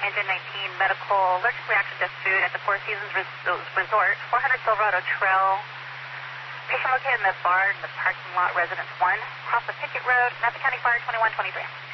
Engine 19, medical allergic reaction to food at the Four Seasons Resort, 400 Silverado Trail. Patient located in the bar in the parking lot, Residence 1, across the Pickett Road, Napa County Fire 2123.